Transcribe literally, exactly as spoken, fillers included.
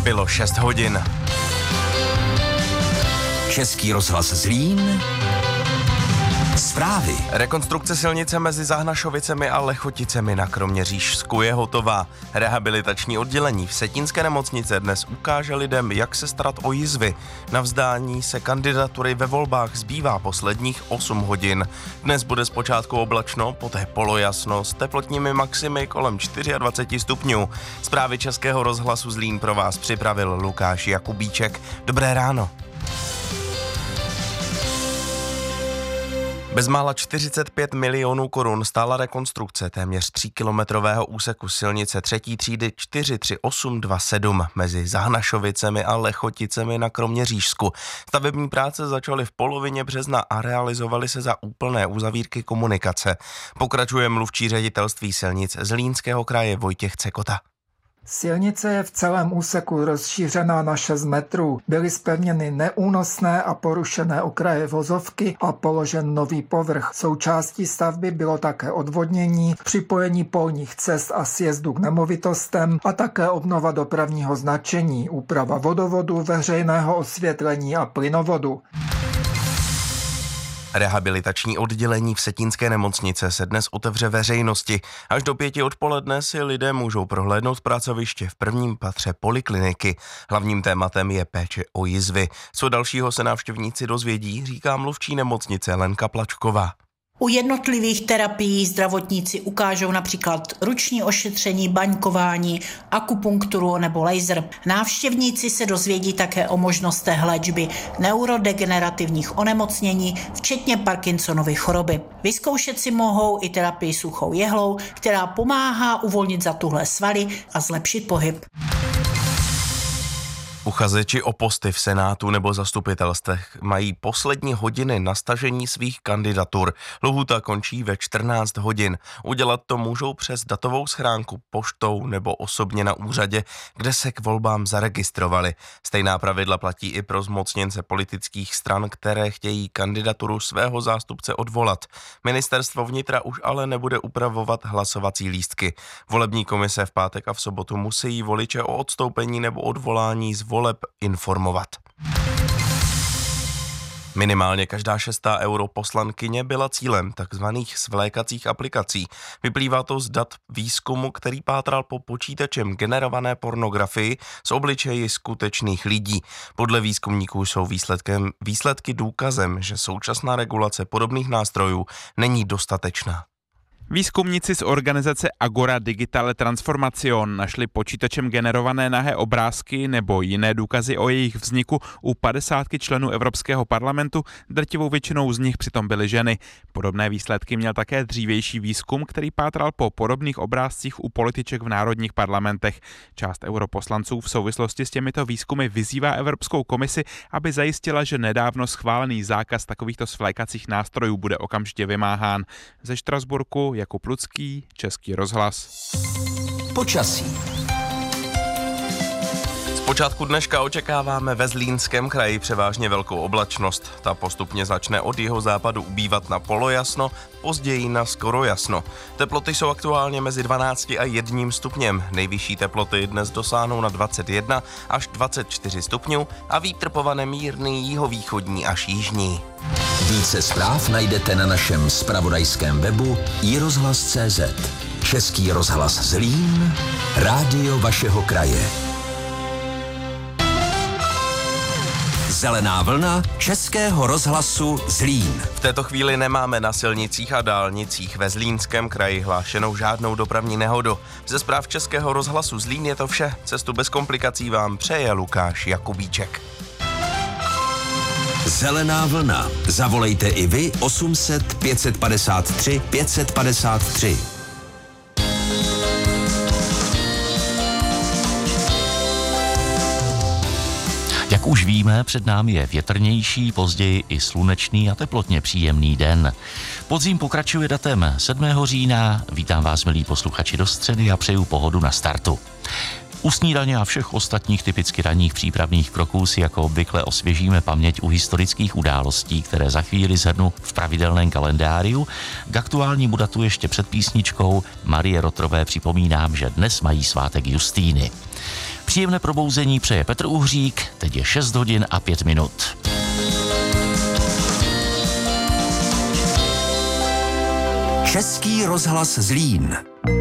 Bylo šest hodin. Český rozhlas Zlín. Zprávy. Rekonstrukce silnice mezi Zahnašovicemi a Lechoticemi na Kroměřížsku je hotová. Rehabilitační oddělení v Vsetínské nemocnice dnes ukáže lidem, jak se starat o jizvy. Na vzdání se kandidatury ve volbách zbývá posledních osm hodin. Dnes bude zpočátku oblačno, poté polojasno s teplotními maximy kolem dvacet čtyři stupňů. Zprávy Českého rozhlasu Zlín pro vás připravil Lukáš Jakubíček. Dobré ráno. Bezmála čtyřicet pět milionů korun stála rekonstrukce téměř tříkilometrového úseku silnice třetí třídy čtyři tři osm dva sedm mezi Zahnašovicemi a Lechoticemi na Kroměřížsku. Stavební práce začaly v polovině března a realizovaly se za úplné uzavírky komunikace. Pokračuje mluvčí ředitelství silnic Zlínského kraje Vojtěch Cekota. Silnice je v celém úseku rozšířená na šest metrů. Byly zpevněny neúnosné a porušené okraje vozovky a položen nový povrch. Součástí stavby bylo také odvodnění, připojení polních cest a sjezdu k nemovitostem a také obnova dopravního značení, úprava vodovodu, veřejného osvětlení a plynovodu. Rehabilitační oddělení Vsetínské nemocnice se dnes otevře veřejnosti. Až do pěti odpoledne si lidé můžou prohlédnout pracoviště v prvním patře polikliniky. Hlavním tématem je péče o jizvy. Co dalšího se návštěvníci dozvědí, říká mluvčí nemocnice Lenka Plačková. U jednotlivých terapií zdravotníci ukážou například ruční ošetření, baňkování, akupunkturu nebo laser. Návštěvníci se dozvědí také o možnostech léčby neurodegenerativních onemocnění, včetně Parkinsonovy choroby. Vyzkoušet si mohou i terapii suchou jehlou, která pomáhá uvolnit zatuhlé svaly a zlepšit pohyb. Uchazeči o posty v Senátu nebo zastupitelstvech mají poslední hodiny na stažení svých kandidatur. Lhůta končí ve čtrnáct hodin. Udělat to můžou přes datovou schránku, poštou nebo osobně na úřadě, kde se k volbám zaregistrovali. Stejná pravidla platí i pro zmocněnce politických stran, které chtějí kandidaturu svého zástupce odvolat. Ministerstvo vnitra už ale nebude upravovat hlasovací lístky. Volební komise v pátek a v sobotu musí voliče o odstoupení nebo odvolání z voleb informovat. Minimálně každá šestá europoslankyně byla cílem takzvaných svlékacích aplikací. Vyplývá to z dat výzkumu, který pátral po počítačem generované pornografii s obličeji skutečných lidí. Podle výzkumníků jsou výsledkem, výsledky důkazem, že současná regulace podobných nástrojů není dostatečná. Výzkumníci z organizace Agora Digitale Transformation našli počítačem generované nahé obrázky nebo jiné důkazy o jejich vzniku u padesátky členů Evropského parlamentu, drtivou většinou z nich přitom byly ženy. Podobné výsledky měl také dřívější výzkum, který pátral po podobných obrázcích u političek v národních parlamentech. Část europoslanců v souvislosti s těmito výzkumy vyzývá Evropskou komisi, aby zajistila, že nedávno schválený zákaz takovýchto svlékacích nástrojů bude okamžitě vymáhán. Ze Štrasburku Jakub Lucký, Český rozhlas. Počasí. Z počátku dneška očekáváme ve Zlínském kraji převážně velkou oblačnost. Ta postupně začne od jihozápadu ubývat na polojasno, později na skoro jasno. Teploty jsou aktuálně mezi dvanácti a jedním stupněm. Nejvyšší teploty dnes dosáhnou na dvacet jedna až dvacet čtyři stupňů a vítr povane mírný jihovýchodní až jižní. Více zpráv najdete na našem zpravodajském webu i rozhlas tečka cé zet. Český rozhlas Zlín, rádio vašeho kraje. Zelená vlna Českého rozhlasu Zlín. V této chvíli nemáme na silnicích a dálnicích ve Zlínském kraji hlášenou žádnou dopravní nehodu. Ze zpráv Českého rozhlasu Zlín je to vše. Cestu bez komplikací vám přeje Lukáš Jakubíček. Zelená vlna. Zavolejte i vy osm set pět padesát tři pět padesát tři. Jak už víme, před námi je větrnější, později i slunečný a teplotně příjemný den. Podzim pokračuje datem sedmého října. Vítám vás, milí posluchači, do středy a přeju pohodu na startu. U snídaně a všech ostatních typicky ranních přípravných kroků si jako obvykle osvěžíme paměť u historických událostí, které za chvíli zhrnu v pravidelném kalendáriu. K aktuálnímu datu ještě před písničkou Marie Rotrové připomínám, že dnes mají svátek Justíny. Příjemné probouzení přeje Petr Uhřík, teď je šest hodin a pět minut. Český rozhlas Zlín.